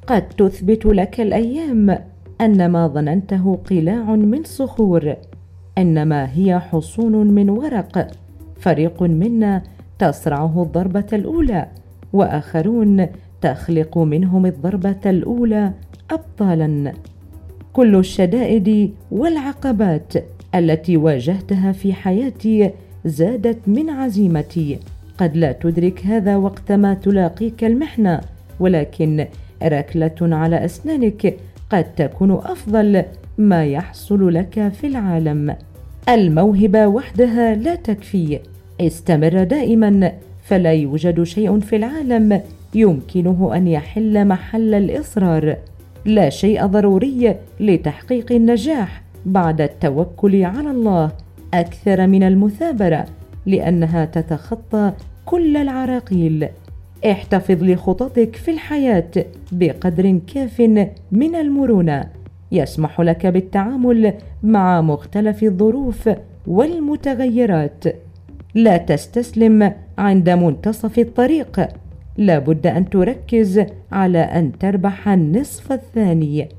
قد تثبت لك الأيام أن ما ظننته قلاع من صخور إنما هي حصون من ورق. فريق منا تصرعه الضربة الأولى، وآخرون تخلق منهم الضربة الأولى أبطالا. كل الشدائد والعقبات التي واجهتها في حياتي زادت من عزيمتي. قد لا تدرك هذا وقتما تلاقيك المحنة، ولكن ركلة على أسنانك قد تكون أفضل ما يحصل لك في العالم. الموهبة وحدها لا تكفي. استمر دائما، فلا يوجد شيء في العالم يمكنه أن يحل محل الإصرار. لا شيء ضروري لتحقيق النجاح بعد التوكل على الله أكثر من المثابرة، لأنها تتخطى كل العراقيل. احتفظ لخططك في الحياة بقدر كاف من المرونة يسمح لك بالتعامل مع مختلف الظروف والمتغيرات. لا تستسلم عند منتصف الطريق، لابد أن تركز على أن تربح النصف الثاني.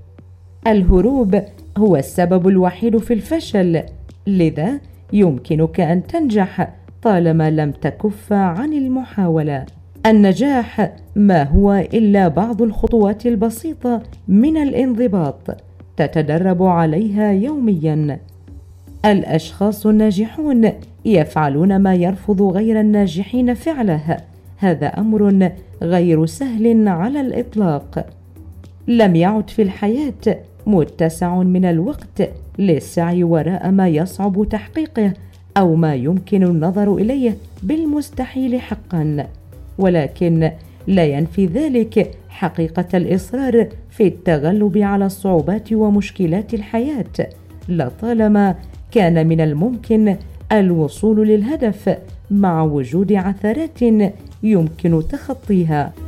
الهروب هو السبب الوحيد في الفشل، لذا يمكنك أن تنجح طالما لم تكف عن المحاولة. النجاح ما هو إلا بعض الخطوات البسيطة من الانضباط تتدرب عليها يوميا. الأشخاص الناجحون يفعلون ما يرفض غير الناجحين فعله. هذا أمر غير سهل على الإطلاق. لم يعد في الحياة متسع من الوقت للسعي وراء ما يصعب تحقيقه أو ما يمكن النظر إليه بالمستحيل حقا، ولكن لا ينفي ذلك حقيقة الإصرار في التغلب على الصعوبات ومشكلات الحياة. لطالما كان من الممكن الوصول للهدف مع وجود عثرات يمكن تخطيها.